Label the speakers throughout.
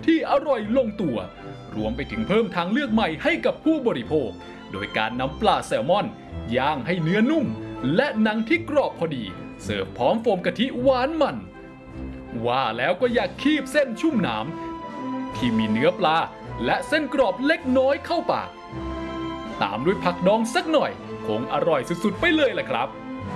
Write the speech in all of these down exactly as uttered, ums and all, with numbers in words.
Speaker 1: ที่อร่อยลงตัวรวมไปถึงเพิ่มทางเลือกใหม่ให้กับผู้บริโภคโดยการนำปลาแซลมอนย่างให้เนื้อนุ่มและหนังที่กรอบพอดีเสิร์ฟพร้อมโฟมกะทิหวานมันว่าแล้วก็อยากคีบเส้นชุ่มน้ำที่มีเนื้อปลาและเส้นกรอบเล็กน้อยเข้าปากตามด้วยผักดองสักหน่อยคงอร่อยสุดๆไปเลยล่ะครับ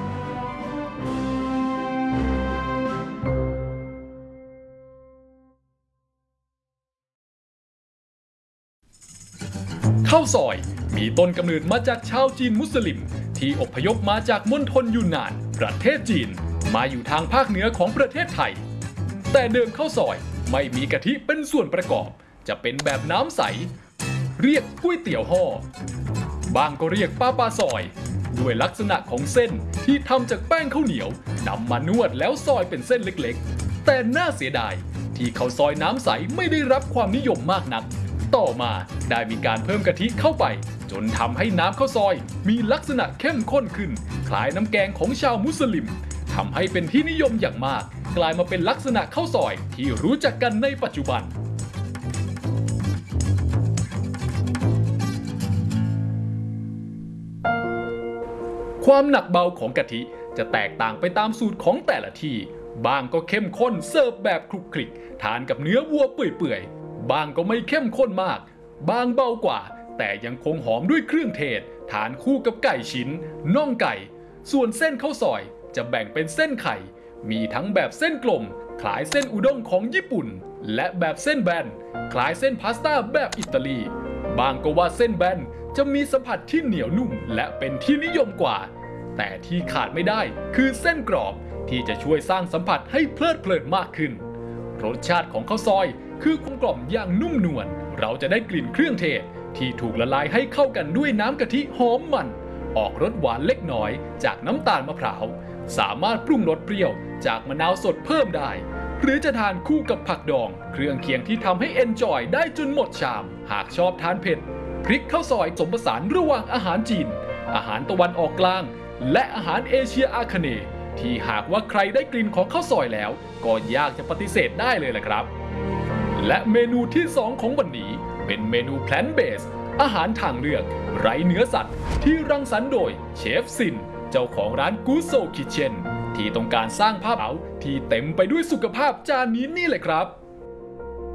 Speaker 1: ข้าวซอยมีต้นกำเนิดมาจากชาวจีนมุสลิมที่อพยพมาจากมณฑลยูนนานประเทศจีนมาอยู่ทางภาคเหนือของประเทศไทยแต่เดิมข้าวซอยไม่มีกะทิเป็นส่วนประกอบจะเป็นแบบน้ำใสเรียกก๋วยเตี๋ยวห่อบางก็เรียกป้าปลาซอยด้วยลักษณะของเส้นที่ทำจากแป้งข้าวเหนียวนำมานวดแล้วซอยเป็นเส้นเล็กๆแต่น่าเสียดายที่ข้าวซอยน้ำใสไม่ได้รับความนิยมมากนักต่อมาได้มีการเพิ่มกะทิเข้าไปจนทำให้น้ำข้าวซอยมีลักษณะเข้มข้นขึ้นคล้ายน้ำแกงของชาวมุสลิมทำให้เป็นที่นิยมอย่างมากกลายมาเป็นลักษณะข้าวซอยที่รู้จักกันในปัจจุบันความหนักเบาของกะทิจะแตกต่างไปตามสูตรของแต่ละที่บางก็เข้มข้นเสิร์ฟแบบคลุกคลิกทานกับเนื้อวัวเปื่อยๆบางก็ไม่เข้มข้นมากบางเบากว่าแต่ยังคงหอมด้วยเครื่องเทศทานคู่กับไก่ชิ้นน่องไก่ส่วนเส้นข้าวซอยจะแบ่งเป็นเส้นไข่มีทั้งแบบเส้นกลมคล้ายเส้นอุด้งของญี่ปุ่นและแบบเส้นแบนคล้ายเส้นพาสต้าแบบอิตาลีบางก็ว่าเส้นแบนจะมีสัมผัสที่เหนียวนุ่มและเป็นที่นิยมกว่าแต่ที่ขาดไม่ได้คือเส้นกรอบที่จะช่วยสร้างสัมผัสให้เพลิดเพลินมากขึ้นรสชาติของข้าวซอยคือกลมกล่อมอย่างนุ่มนวลเราจะได้กลิ่นเครื่องเทศที่ถูกละลายให้เข้ากันด้วยน้ำกะทิหอมมันออกรสหวานเล็กน้อยจากน้ำตาลมะพร้าวสามารถปรุงรสเปรี้ยวจากมะนาวสดเพิ่มได้หรือจะทานคู่กับผักดองเครื่องเคียงที่ทำให้เอนจอยได้จนหมดชามหากชอบทานเผ็ดพริกข้าวซอยสมผสานระหว่างอาหารจีนอาหารตะวันออกกลางและอาหารเอเชียอาคเนย์ที่หากว่าใครได้กลิ่นของข้าวซอยแล้วก็ยากจะปฏิเสธได้เลยแหละครับและเมนูที่สองของวันนี้เป็นเมนูแพลนท์เบสอาหารทางเลือกไร้เนื้อสัตว์ที่รังสรรค์โดยเชฟซินเจ้าของร้านกูโซคิเชนที่ต้องการสร้างภาพเอาที่เต็มไปด้วยสุขภาพจานนี้นี่แหละครับ